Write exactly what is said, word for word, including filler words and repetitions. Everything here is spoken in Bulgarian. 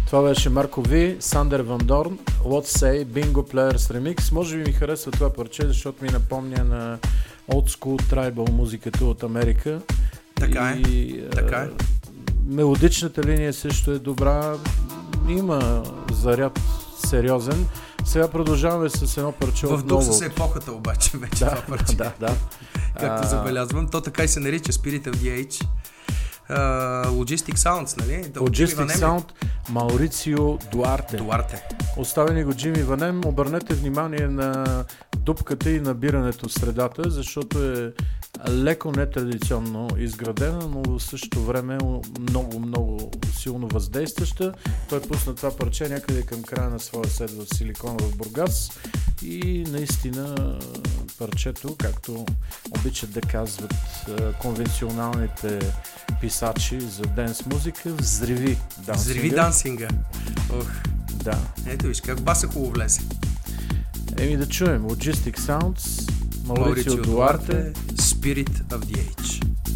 Това беше Марко Ви, Сандер Ван Дорн, What Say, Bingo Players Remix. Може би ми харесва това парче, защото ми напомня на old school tribal музиката от Америка. Така е, и, така е. Мелодичната линия също е добра. Има заряд сериозен. Сега продължаваме с едно парче в отново. В дух с епохата обаче вече да, това парче. Да, да. Както а... забелязвам. То така и се нарича Spirit of the Age. Uh, Logistic Sounds, нали? Logistic Sound, Маурицио Дуарте. Дуарте. Оставени го Джими Ванем. Обърнете внимание на дупката и набирането в средата, защото е леко нетрадиционно изградена, но в същото време много, много силно въздействаща. Той пусна това парче някъде към края на своя сет в Силикон в Бургас и наистина парчето, както обичат да казват конвенционалните писачи за денс музика, взриви дансинга. Взриви дансинга. Ох. Да. Ето виж как баса хубаво влезе. Еми да чуем Logistic Sounds, Маурицио Дуарте, Spirit of the Age.